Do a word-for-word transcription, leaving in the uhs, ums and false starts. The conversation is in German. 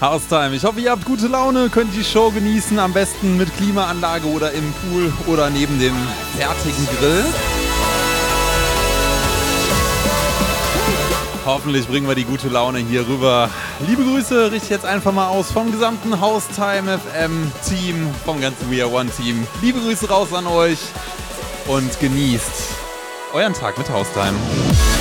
Haustime. Ich hoffe, ihr habt gute Laune, könnt die Show genießen, am besten mit Klimaanlage oder im Pool oder neben dem fertigen Grill. Hoffentlich bringen wir die gute Laune hier rüber. Liebe Grüße richte ich jetzt einfach mal aus vom gesamten Haustime F M Team, vom ganzen We Are One Team. Liebe Grüße raus an euch und genießt euren Tag mit Haustime.